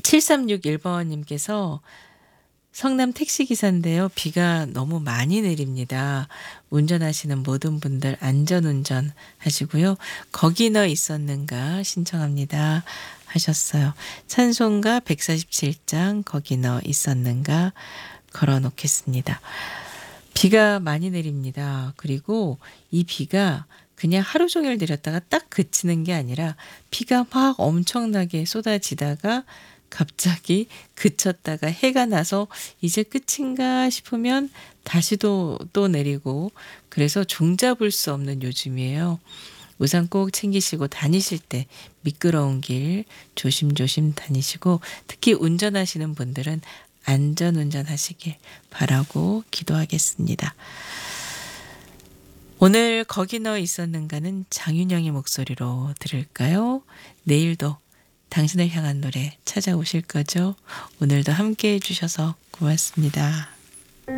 7361번님께서 성남 택시기사인데요. 비가 너무 많이 내립니다. 운전하시는 모든 분들 안전운전 하시고요. 거기 너 있었는가 신청합니다 하셨어요. 찬송가 147장 거기 너 있었는가 걸어놓겠습니다. 비가 많이 내립니다. 그리고 이 비가 그냥 하루 종일 내렸다가 딱 그치는 게 아니라 비가 막 엄청나게 쏟아지다가 갑자기 그쳤다가 해가 나서 이제 끝인가 싶으면 다시 또 내리고 그래서 종잡을 수 없는 요즘이에요. 우산 꼭 챙기시고 다니실 때 미끄러운 길 조심조심 다니시고 특히 운전하시는 분들은 안전운전 하시길 바라고 기도하겠습니다. 오늘 거기 너 있었는가는 장윤영의 목소리로 들을까요? 내일도 당신을 향한 노래 찾아오실 거죠? 오늘도 함께 해주셔서 고맙습니다.